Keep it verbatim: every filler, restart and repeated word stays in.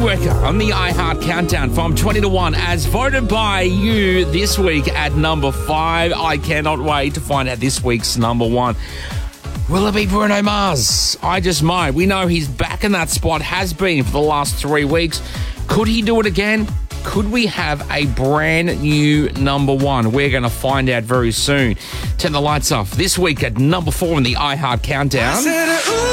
Worker on the iHeart Countdown from twenty to one as voted by you this week at number five. I cannot wait to find out this week's number one. Will it be Bruno Mars? I just might. We know he's back in that spot, has been for the last three weeks. Could he do it again? Could we have a brand new number one? We're going to find out very soon. Turn the lights off this week at number four in the iHeart Countdown.